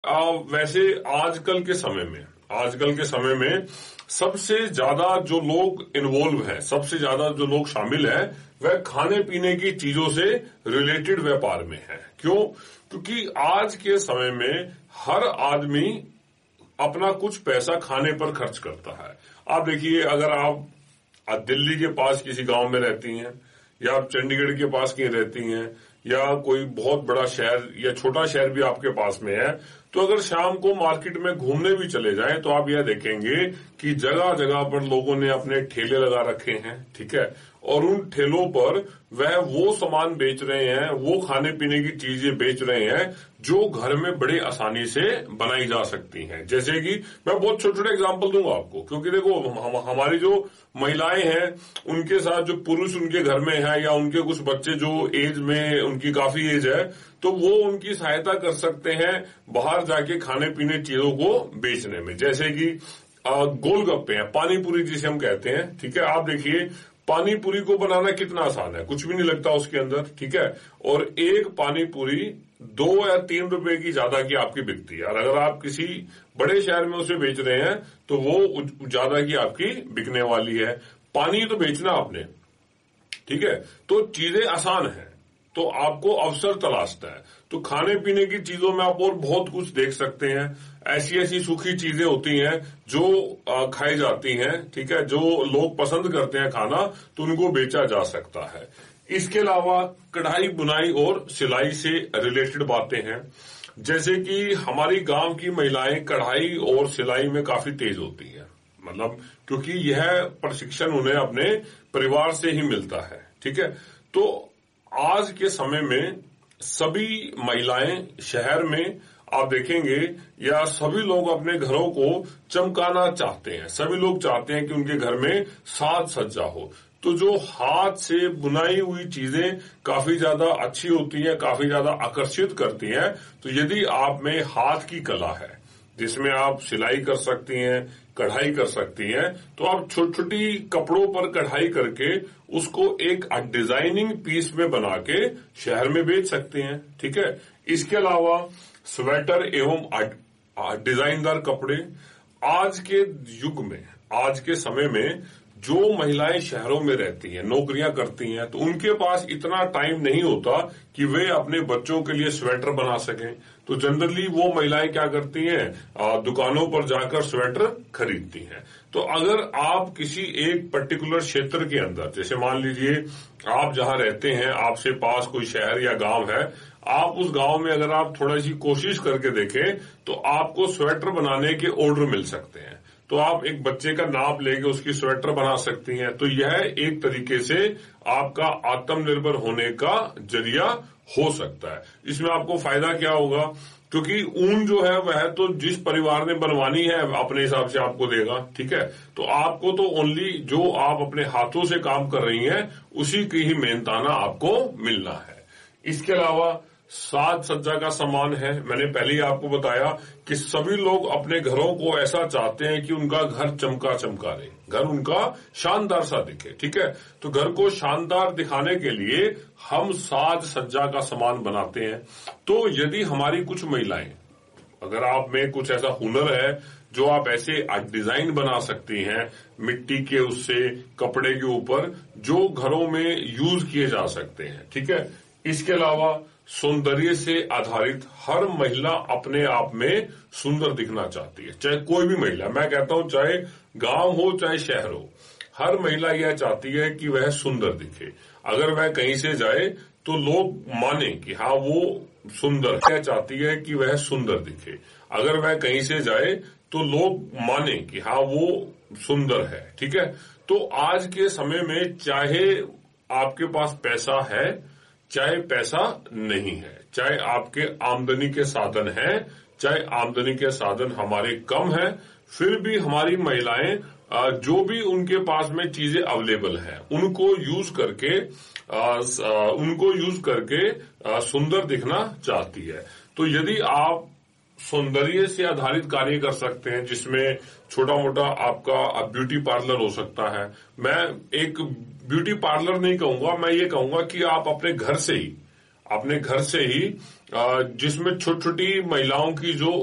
वैसे आजकल के समय में सबसे ज्यादा जो लोग इन्वॉल्व हैं, सबसे ज्यादा जो लोग शामिल हैं, वह खाने पीने की चीजों से रिलेटेड व्यापार में है। क्यों? क्योंकि आज के समय में हर आदमी अपना कुछ पैसा खाने पर खर्च करता है। आप देखिए, अगर आप दिल्ली के पास किसी गांव में रहती हैं, या आप चंडीगढ़ के पास कहीं रहती हैं, या कोई बहुत बड़ा शहर या छोटा शहर भी आपके पास में है, तो अगर शाम को मार्केट में घूमने भी चले जाएं तो आप यह देखेंगे कि जगह जगह पर लोगों ने अपने ठेले लगा रखे हैं, ठीक है, और उन ठेलों पर वह वो सामान बेच रहे हैं, वो खाने पीने की चीजें बेच रहे हैं जो घर में बड़े आसानी से बनाई जा सकती हैं। जैसे कि मैं बहुत छोटे छोटे एग्जांपल दूंगा आपको, क्योंकि देखो हमारी जो महिलाएं हैं उनके साथ जो पुरुष उनके घर में है, या उनके कुछ बच्चे जो एज में उनकी काफी एज है, तो वो उनकी सहायता कर सकते हैं बाहर जाके खाने पीने चीजों को बेचने में। जैसे कि गोलगप्पे हैं, पानी पूरी जिसे हम कहते हैं, ठीक है। आप देखिए, पानी पूरी को बनाना कितना आसान है, कुछ भी नहीं लगता उसके अंदर, ठीक है। और एक पानी पूरी 2 या 3 रुपए की ज्यादा की आपकी बिकती है, और अगर आप किसी बड़े शहर में उसे बेच रहे हैं तो वो ज्यादा की आपकी बिकने वाली है। पानी तो बेचना आपने, ठीक है। तो चीजें आसान है, तो आपको अवसर तलाशता है। तो खाने पीने की चीजों में आप और बहुत कुछ देख सकते हैं। ऐसी ऐसी सूखी चीजें होती हैं जो खाई जाती हैं, ठीक है, जो लोग पसंद करते हैं खाना, तो उनको बेचा जा सकता है। इसके अलावा कढ़ाई बुनाई और सिलाई से रिलेटेड बातें हैं। जैसे कि हमारी गांव की महिलाएं कढ़ाई और सिलाई में काफी तेज होती हैं, मतलब क्योंकि यह प्रशिक्षण उन्हें अपने परिवार से ही मिलता है, ठीक है। तो आज के समय में सभी महिलाएं शहर में आप देखेंगे, या सभी लोग अपने घरों को चमकाना चाहते हैं। सभी लोग चाहते हैं कि उनके घर में साज सज्जा हो। तो जो हाथ से बुनाई हुई चीजें काफी ज्यादा अच्छी होती हैं, काफी ज्यादा आकर्षित करती हैं। तो यदि आप में हाथ की कला है, जिसमें आप सिलाई कर सकती हैं, कढ़ाई कर सकती हैं, तो आप छोटी छोटी कपड़ों पर कढ़ाई करके उसको एक डिजाइनिंग पीस में बना के शहर में बेच सकते हैं, ठीक है। इसके अलावा स्वेटर एवं डिजाइनदार कपड़े, आज के युग में, आज के समय में जो महिलाएं शहरों में रहती हैं, नौकरियां करती हैं, तो उनके पास इतना टाइम नहीं होता कि वे अपने बच्चों के लिए स्वेटर बना सकें। तो जनरली वो महिलाएं क्या करती हैं, दुकानों पर जाकर स्वेटर खरीदती हैं। तो अगर आप किसी एक पर्टिकुलर क्षेत्र के अंदर, जैसे मान लीजिए आप जहां रहते हैं, आपसे पास कोई शहर या गांव है, आप उस गांव में अगर आप थोड़ा सी कोशिश करके देखें तो आपको स्वेटर बनाने के ऑर्डर मिल सकते हैं। तो आप एक बच्चे का नाप लेके उसकी स्वेटर बना सकती हैं। तो यह एक तरीके से आपका आत्मनिर्भर होने का जरिया हो सकता है। इसमें आपको फायदा क्या होगा, क्योंकि ऊन जो है वह तो जिस परिवार ने बनवानी है अपने हिसाब से आपको देगा, ठीक है। तो आपको तो ओनली जो आप अपने हाथों से काम कर रही हैं उसी की ही मेहनताना आपको मिलना है। इसके अलावा साज सज्जा का सामान है। मैंने पहले ही आपको बताया कि सभी लोग अपने घरों को ऐसा चाहते हैं कि उनका घर चमका चमका रहे, घर उनका शानदार सा दिखे, ठीक है। तो घर को शानदार दिखाने के लिए हम साज सज्जा का सामान बनाते हैं। तो यदि हमारी कुछ महिलाएं, अगर आप में कुछ ऐसा हुनर है जो आप ऐसे डिजाइन बना सकती हैं मिट्टी के, उससे कपड़े के ऊपर, जो घरों में यूज किए जा सकते हैं, ठीक है। इसके अलावा सौंदर्य से आधारित हर महिला अपने आप में सुंदर दिखना चाहती है, चाहे कोई भी महिला, मैं कहता हूं चाहे गांव हो चाहे शहर हो, हर महिला यह चाहती है कि वह सुंदर दिखे। अगर वह कहीं से जाए तो लोग माने कि हाँ वो सुंदर है, चाहती है कि वह सुंदर दिखे। अगर वह कहीं से जाए तो लोग माने कि हाँ वो सुंदर है, ठीक है। तो आज के समय में चाहे आपके पास पैसा है, चाहे पैसा नहीं है, चाहे आपके आमदनी के साधन हैं, चाहे आमदनी के साधन हमारे कम हैं, फिर भी हमारी महिलाएं जो भी उनके पास में चीजें अवेलेबल हैं उनको यूज करके सुंदर दिखना चाहती है। तो यदि आप सौंदर्य से आधारित कार्य कर सकते हैं, जिसमें छोटा मोटा आपका ब्यूटी पार्लर हो सकता है। मैं एक ब्यूटी पार्लर नहीं कहूंगा, मैं ये कहूंगा कि आप अपने घर से ही जिसमें छोटी छोटी महिलाओं की जो